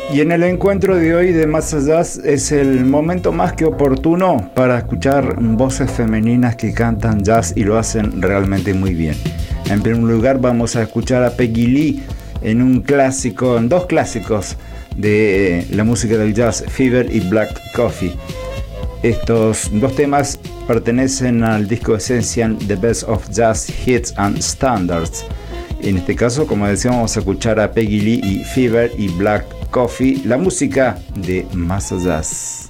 Y en el encuentro de hoy de Más Allá es el momento más que oportuno para escuchar voces femeninas que cantan jazz y lo hacen realmente muy bien. En primer lugar vamos a escuchar a Peggy Lee en dos clásicos de la música del jazz, Fever y Black Coffee. Estos dos temas pertenecen al disco Essential The Best of Jazz Hits and Standards. En este caso, como decíamos, vamos a escuchar a Peggy Lee y Fever y Black Coffee, la música de Más Allá.